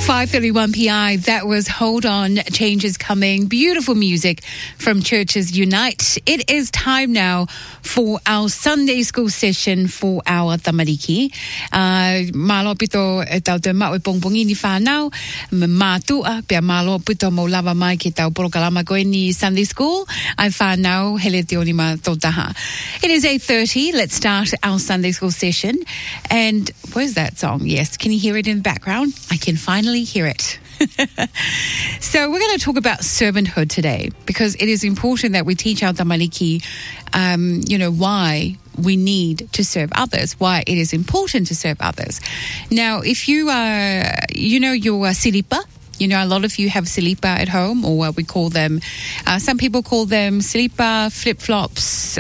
5:31 PI, that was Hold On, Change is Coming. Beautiful music from Churches Unite. It is time now for our Sunday school session for our tamariki. Malo pito tau te mawe pongpongi ni whanau, mātua, pia malo pito mo lava mai ki tau porokalama koe ni Sunday school. Ai whanau, hele te oni ma tō taha. It is 8:30. Let's start our Sunday school session. And where's that song? Yes, can you hear it in the background? I can finally hear it. So we're going to talk about servanthood today because it is important that we teach our tamariki, why we need to serve others, why it is important to serve others. Now, if you are, your silipa, a lot of you have silipa at home, or what we call them, some people call them silipa, flip-flops,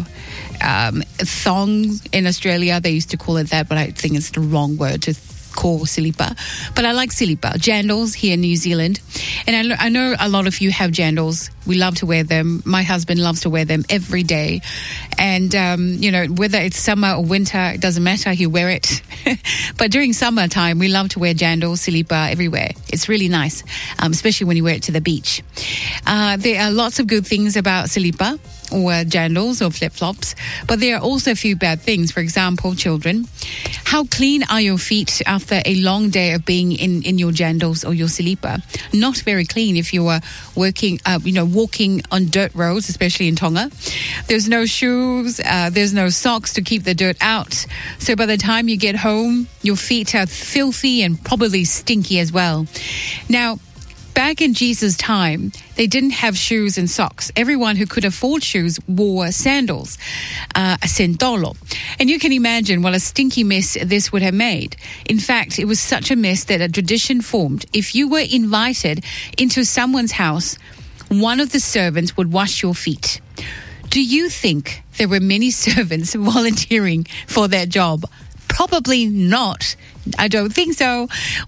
thongs in Australia. They used to call it that, but I think it's the wrong word to call silipa. But I like silipa. Jandals here in New Zealand. And I know a lot of you have jandals. We love to wear them. My husband loves to wear them every day. And, whether it's summer or winter, it doesn't matter. He'll wear it. But during summertime, we love to wear jandals, silipa everywhere. It's really nice, especially when you wear it to the beach. There are lots of good things about silipa or jandals or flip-flops, but there are also a few bad things. For example, children, how clean are your feet after a long day of being in your jandals or your silipa? Not very clean if you are walking on dirt roads, especially in Tonga. There's no shoes, there's no socks to keep the dirt out. So by the time you get home, your feet are filthy and probably stinky as well. Now, back in Jesus' time, they didn't have shoes and socks. Everyone who could afford shoes wore sandals, a sandalo. And you can imagine what a stinky mess this would have made. In fact, it was such a mess that a tradition formed. If you were invited into someone's house, one of the servants would wash your feet. Do you think there were many servants volunteering for that job? Probably not. I don't think so.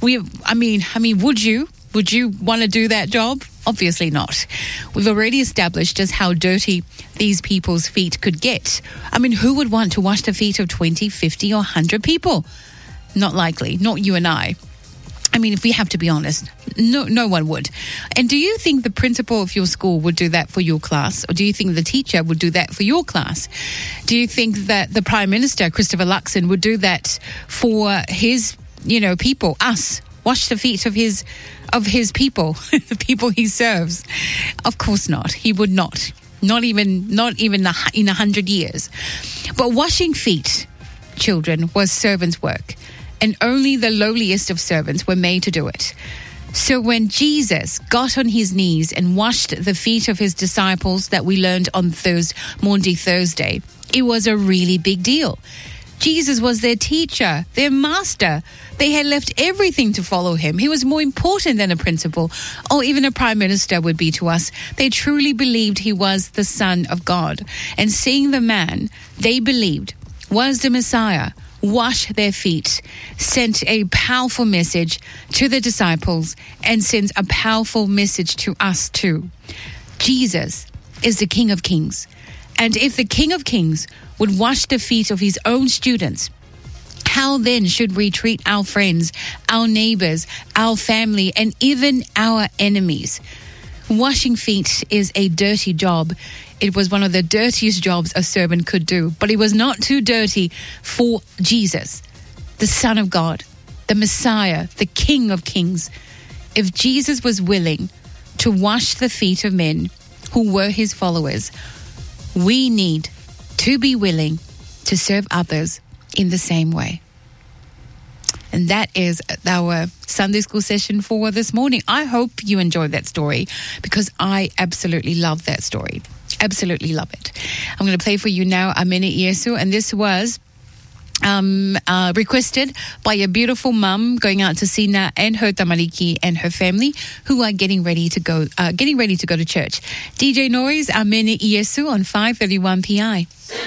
Would you? Would you want to do that job? Obviously not. We've already established just how dirty these people's feet could get. Who would want to wash the feet of 20, 50 or 100 people? Not likely. Not you and I. If we have to be honest, no one would. And do you think the principal of your school would do that for your class? Or do you think the teacher would do that for your class? Do you think that the Prime Minister, Christopher Luxon, would do that for his, people, us? Wash the feet of his people, the people he serves? Of course not. He would not. Not even in 100 years. But washing feet, children, was servants' work. And only the lowliest of servants were made to do it. So when Jesus got on his knees and washed the feet of his disciples that we learned on Maundy Thursday, it was a really big deal. Jesus was their teacher, their master. They had left everything to follow him. He was more important than a principal or even a prime minister would be to us. They truly believed he was the Son of God. And seeing the man they believed was the Messiah wash their feet sent a powerful message to the disciples and sends a powerful message to us too. Jesus is the King of Kings. And if the King of Kings would wash the feet of his own students, how then should we treat our friends, our neighbors, our family, and even our enemies? Washing feet is a dirty job. It was one of the dirtiest jobs a servant could do, but it was not too dirty for Jesus, the Son of God, the Messiah, the King of Kings. If Jesus was willing to wash the feet of men who were his followers, we need to be willing to serve others in the same way. And that is our Sunday school session for this morning. I hope you enjoyed that story because I absolutely love that story. Absolutely love it. I'm going to play for you now Amene Iesu, and this was requested by a beautiful mum going out to Sina and her tamariki and her family who are getting ready to go to church. DJ Noise, Amene Iesu on 5:31 PI.